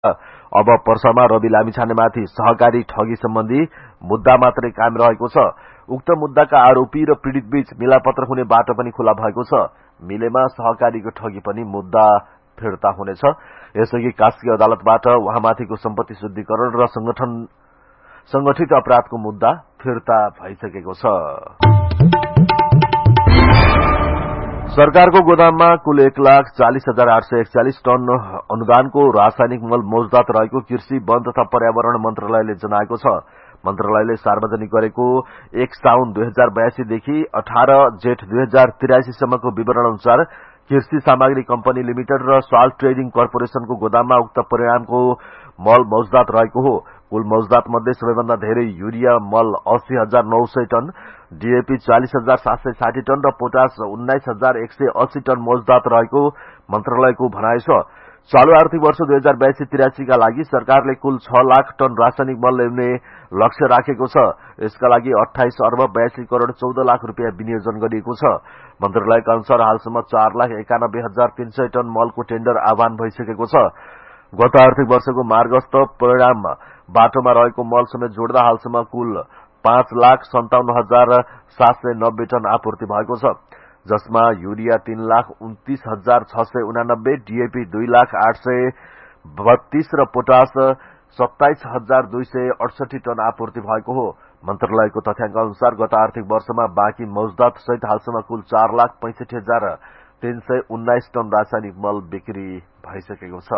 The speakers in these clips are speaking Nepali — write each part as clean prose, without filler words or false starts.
अब पर्सामा रवि लामिछानेमाथि सहकारी ठगी सम्बन्धी मुद्दा मात्रै कायम रहेको छ। उक्त मुद्दाका आरोपी र पीड़ित बीच मिलापत्र हुने बाटो पनि खुला भएको छ। मिलेमा सहकारीको ठगी पनि मुद्दा फिर्ता हुनेछ। यसअघि कास्की अदालतबाट उहाँमाथिको सम्पत्ति शुद्धिकरण र संगठित अपराधको मुद्दा फिर्ता भइसकेको छ। सरकारको गोदाममा कुल 1,40,841 टन अनुदानको रासायनिक मल मौजदात रहेको कृषि, वन तथा पर्यावरण मन्त्रालयले जनाएको छ। मन्त्रालयले सार्वजनिक गरेको 1 साउन 2082 देखि 18 जेठ 2083 सम्मको विवरण अनुसार कृषि सामग्री कम्पनी लिमिटेड र साल्ट ट्रेडिङ कर्पोरेशनको गोदाममा उक्त परिणामको मल मौजदात रहेको हो। कुल मौजदात मध्ये सबैभन्दा धेरै युरिया मल 80,900 टन, डीएपी 40,760 टन र पोटास 19,180 टन मौजदात रहेको मन्त्रालयको भनाइ छ। चालू आर्थिक वर्ष 2082-83 का लागि सरकारले कुल 6 लाख टन रासायनिक मल ल्याउने लक्ष्य राखेको छ। यसका लागि 28 अर्ब 82 करोड़ 14 लाख रुपियाँ विनियोजन गरिएको छ। मन्त्रालयका अनुसार हालसम्म 4,91,300 टन मलको टेन्डर आह्वान भइसकेको छ। गत आर्थिक वर्षको मार्गस्त परिणाम बाटोमा रहेको मल समेत जोड्दा हालसम्म कुल 5,57,790 टन आपूर्ति भएको छ, जसमा युरिया 3,29,689, डीएपी 2,08,32 र पोटास 27,268 टन आपूर्ति भएको हो। मन्त्रालयको तथ्याङ्क अनुसार गत आर्थिक वर्षमा बाँकी मौजदात सहित हालसम्म कुल 4,65,319 टन रासायनिक मल बिक्री भइसकेको छ।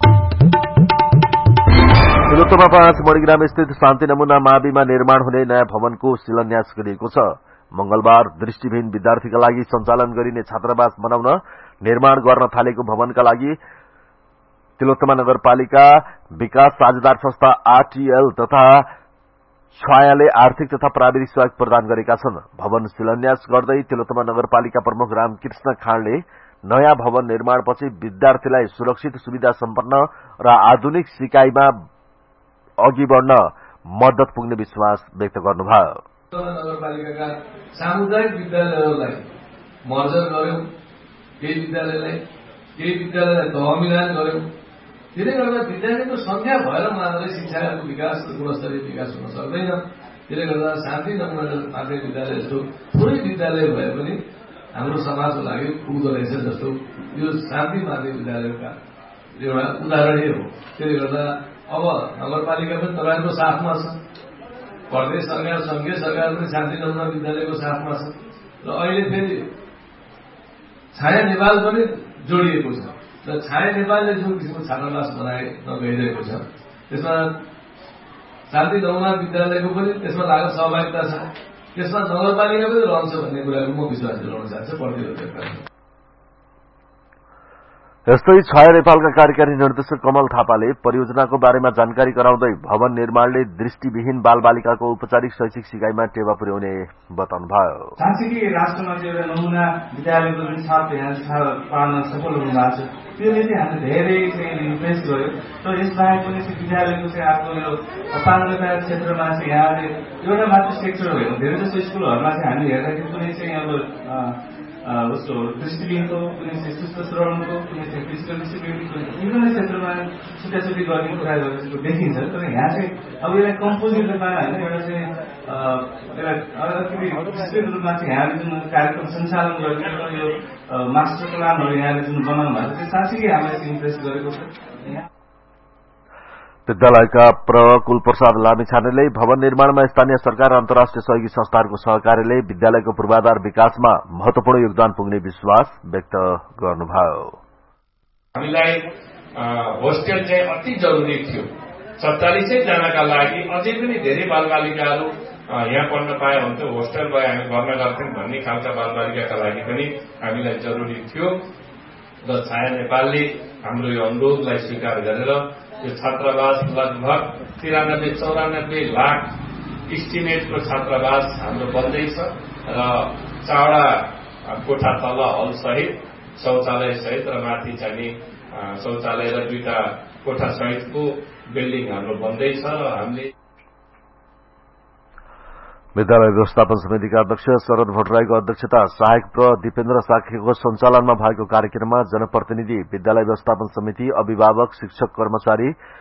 तिलोत्तमा 5 मणिग्राम स्थित शान्ति नमूना माविमा निर्माण हुने नयाँ भवनको शिलान्यास गरिएको छ। मंगलबार दृष्टिविहीन विद्यार्थीका लागि सञ्चालन गरिने छात्रावास बनाउन निर्माण गर्न थालेको भवनका लागि तिलोत्तमा नगरपालिका विकास साझेदार संस्था आरटीएल तथा छायाले आर्थिक तथा प्राविधिक सहयोग प्रदान गरेका छन्। भवन शिलान्यास गर्दै तिलोत्तमा नगरपालिका प्रमुख रामकृष्ण खाँडले नयाँ भवन निर्माणपछि विद्यार्थीलाई सुरक्षित, सुविधा सम्पन्न र आधुनिक सिकाइमा अघि बढ्न मद्दत पुग्ने विश्वास व्यक्त गर्नुभयो। नगरपालिकाका सामुदायिक विद्यालयहरूलाई मर्जर गर्यौं, केही विद्यालयलाई तहमिलान गर्यौं। त्यसले गर्दा विद्यालयको संख्या भएर मात्रै शिक्षाको विकास, गुणस्तरीय विकास हुन सक्दैन। त्यसले गर्दा शान्ति नमुना माध्यमिक विद्यालय जस्तो थोरै विद्यालय भए पनि हाम्रो समाजको लागि पुग्दो रहेछ जस्तो यो शान्ति माध्यमिक विद्यालयका एउटा उदाहरणीय हो। त्यसले गर्दा अब नगरपालिका पनि तपाईहरुको साथमा छ, प्रदेश सरकार, संघीय सरकार पनि शान्ति नमुना विद्यालयको साथमा छ र अहिले फेरि छाया नेपाल पनि जोडिएको छ र छाया नेपालले जुन किसिमको छात्रावास बनाइन गइरहेको छ त्यसमा शान्ति नमुना विद्यालयको पनि त्यसमा लागत सहभागिता छ, त्यसमा नगरपालिका पनि रहन्छ भन्ने कुराको म विश्वास दिलाउन चाहन्छु प्रतिनिधित्व। यस्तै छाया नेपालका कार्यकारी निर्देशक कमल थापाले परियोजनाको बारेमा जानकारी गराउँदै भवन निर्माणले दृष्टिविहीन बालबालिकाको औपचारिक शैक्षिक सिकाइमा टेवा पुर्याउने बताउनुभयो। साँच्चै राष्ट्रमा चाहिँ एउटा नमुना विद्यालयको जुन छात्र यहाँ पाल्न सफल हुनुभएको छ त्यसले चाहिँ हामीले धेरै चाहिँ इम्प्रेस गर्यो र यसबाहेक पनि विद्यालयको चाहिँ आफ्नो यो अपाङ्गता क्षेत्रमा चाहिँ यहाँले एउटा मात्र सेक्टर हो। धेरै जसो स्कुलहरूमा चाहिँ हामी हेर्दाखेरि कुनै चाहिँ अब उसको दृष्टिविहीनको, कुनै चाहिँ सुस्त श्रवणको, कुनै चाहिँ फिजिकल डिसेबिलिटीको विभिन्न क्षेत्रमा छुट्याछुट्टी गर्ने कुरा गरेको देखिन्छ। तर यहाँ चाहिँ अब यसलाई कम्पोजिट रूपमा होइन एउटा चाहिँ विस्तृत रूपमा चाहिँ यहाँले जुन कार्यक्रम सञ्चालन गर्ने यो मास्टर प्लानहरू यहाँले जुन बनाउनु भएको छ साँच्चै हामीलाई इम्प्रेस गरेको छ। विद्यालयका प्रकुल प्रसाद लामिछानेले भवन निर्माणमा स्थानीय सरकार र अन्तर्राष्ट्रिय सहयोगी संस्थाहरूको सहकार्यले विद्यालयको पूर्वाधार विकासमा महत्वपूर्ण योगदान पुग्ने विश्वास व्यक्त गर्नुभयो। हामीलाई होस्टेल चाहिँ अति जरुरी थियो। 47 जनाका लागि अझै पनि धेरै बालबालिकाहरू यहाँ पढ्न पाए हुन्थ्यो, होस्टेल भए हामी भर्ना गर्थ्यौं भन्ने खालका बालबालिकाका लागि पनि हामीलाई जरुरी थियो र छाया नेपालले हाम्रो यो अनुरोधलाई स्वीकार गरेर यो छात्रावास लगभग 93-94 लाख इस्टिमेटको छात्रावास हाम्रो बन्दैछ र चावडा कोठा तल हल सहित, शौचालय सहित र माथि चाहिँ शौचालय र 2टा कोठा सहितको बिल्डिङ हाम्रो बन्दैछ र हामीले विद्यालय व्यवस्थापन समितिका अध्यक्ष शरद भट्टराईको अध्यक्षता, सहायक प्र दिपेन्द्र साख्यको सञ्चालनमा भएको कार्यक्रममा जनप्रतिनिधि, विद्यालय व्यवस्थापन समिति, अभिभावक, शिक्षक, कर्मचारी,